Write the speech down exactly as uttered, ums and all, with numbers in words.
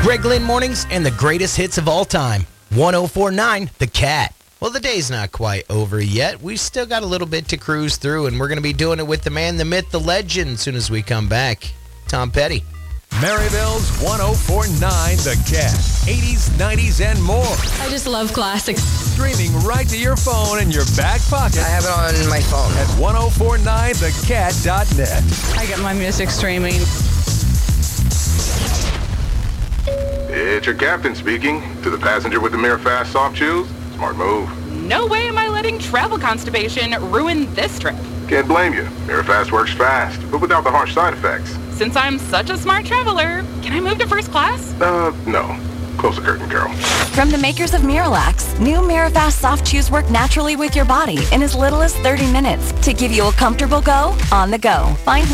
Greg Lynn Mornings and the greatest hits of all time. one oh four point nine The Cat. Well, the day's not quite over yet. We still got a little bit to cruise through, and we're going to be doing it with the man, the myth, the legend as soon as we come back. Tom Petty. Maryville's one oh four point nine The Cat. eighties, nineties, and more. I just love classics. Streaming right to your phone in your back pocket. I have it on my phone. At ten forty-nine the cat dot net. I get my music streaming. It's your captain speaking. To the passenger with the Mirror Fast soft chews, smart move. No way am I letting travel constipation ruin this trip. Can't blame you. Mirror Fast works fast, but without the harsh side effects. Since I'm such a smart traveler, can I move to first class? Uh, no. Close the curtain, girl. From the makers of Miralax, new Mirafast soft chews work naturally with your body in as little as thirty minutes to give you a comfortable go on the go. Find